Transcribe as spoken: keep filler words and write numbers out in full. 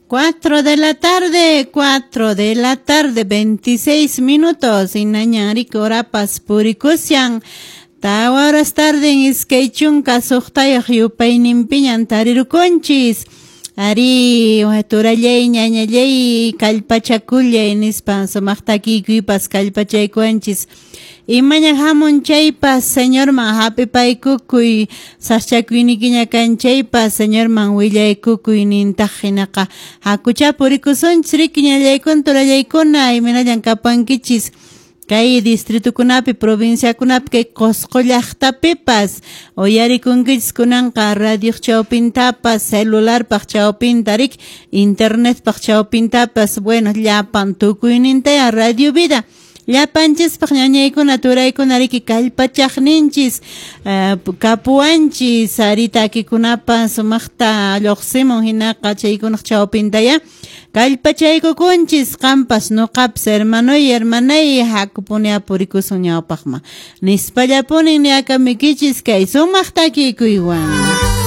Cuatro de la tarde, cuatro de la tarde, veintiséis minutos. Inañari corapas purikusian. Tawaras tarde en iskeichun kasuktayo yupaynin piñan tarirukonchis. Ari, turallay, ñañallay, kalpachakullay, nispa, somachtaki, kalpachaykuanchis. Imaña hamun chaypas, señor man, happy pay kukuy, saschakuinikiña kanchaypas, señor man, willay kukuy, nintajinaka. Hakucha purikusunchis, rikiñallaykun, turallaykuna, iminayan kapankichis. Kay distrito kunapi, provincia kunapi, kay Cosco llaqtapipas, oyarikunkichis kunanqa radio chawpintapas, celular paq chawpintarik, internet paq chawpintapas, bueno, llapan tukuynintaya radio vida. Llapanchis paq ñañaykuna turaykunariki kallpachaqninchis, uh, kapuanchis, aritaki-kunapas sumaqta lluqsimun hinaqa chaykunaq chawpintaya. Kallpachaykukunchis qampas nuqapas hermanoy hermanay hakupuni apurikusun ñawpaqma. Nispallapunin ñakamikichis kay sumaqtakikuywan.